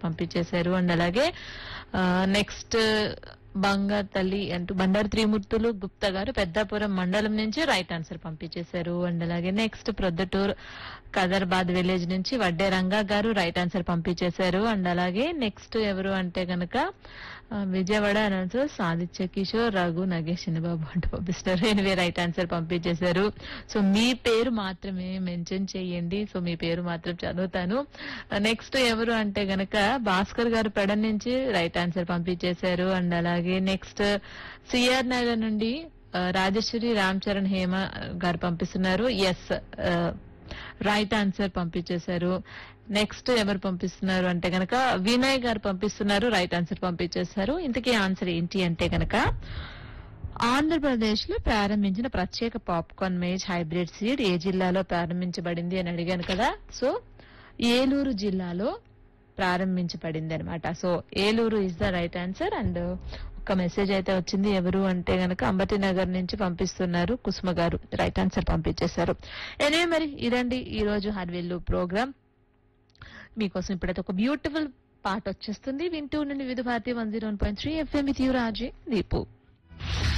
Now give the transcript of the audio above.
పంపించేశారు. అండ్ అలాగే నెక్స్ట్ బంగారు తల్లి అంటూ బండారు త్రిమూర్తులు గుప్తా గారు పెద్దాపురం మండలం నుంచి రైట్ ఆన్సర్ పంపించేశారు. అండ్ అలాగే నెక్స్ట్ ప్రొద్దుటూరు కదర్బాద్ విలేజ్ నుంచి వడ్డే రంగా గారు రైట్ ఆన్సర్ పంపించేశారు. అండ్ అలాగే నెక్స్ట్ ఎవరు అంటే గనక విజయవాడ అనౌన్సర్ సాదిత్య కిషోర్ రఘు నగేష్ చిన్నబాబు అంటూ పంపిస్తారు. ఎనివే రైట్ ఆన్సర్ పంపించేశారు. సో మీ పేరు మాత్రమే మెన్షన్ చేయండి. సో మీ పేరు మాత్రం చదువుతాను. నెక్స్ట్ ఎవరు అంటే గనక భాస్కర్ గారు పెడ నుంచి రైట్ ఆన్సర్ పంపించేశారు. అండ్ అలాగే నెక్స్ట్ సిఆర్ నగర్ నుండి రాజేశ్వరి రామ్ చరణ్ హేమ గారు పంపిస్తున్నారు. ఎస్ రైట్ ఆన్సర్ పంపించేశారు. నెక్స్ట్ ఎవరు పంపిస్తున్నారు అంటే గనక వినయ్ గారు పంపిస్తున్నారు. రైట్ ఆన్సర్ పంపించేశారు. ఇంతకీ ఆన్సర్ ఏంటి అంటే గనక ఆంధ్రప్రదేశ్ లో ప్రారంభించిన ప్రత్యేక పాప్కార్న్ మేజ్ హైబ్రిడ్ సీడ్ ఏ జిల్లాలో ప్రారంభించబడింది అని అడిగాను కదా. సో ఏలూరు జిల్లాలో ప్రారంభించబడింది అనమాట. So Eluru is the right answer. And ఒక మెసేజ్ అయితే వచ్చింది. ఎవరు అంటే గనక అంబటి నగర్ నుంచి పంపిస్తున్నారు కుసుమ గారు. రైట్ ఆన్సర్ పంపించేశారు. ఎనివే మరి ఇదండి ఈ రోజు హర్విల్లు ప్రోగ్రామ్. మీకోసం ఇప్పుడైతే ఒక బ్యూటిఫుల్ పాట వచ్చేస్తుంది. వింటూ నుండి వివిధ Bharati 101.3 FM with you Raje Deepu.